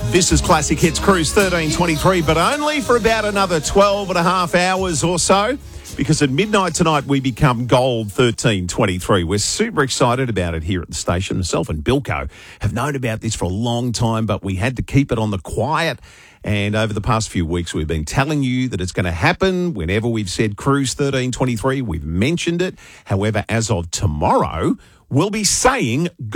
This is Classic Hits Cruise 1323, but only for about another 12 and a half hours or so, because at midnight tonight we become Gold 1323. We're super excited about it here at the station. Myself and Bilko have known about this for a long time, but we had to keep it on the quiet. And over the past few weeks, we've been telling you that it's going to happen whenever we've said Cruise 1323. We've mentioned it. However, as of tomorrow, we'll be saying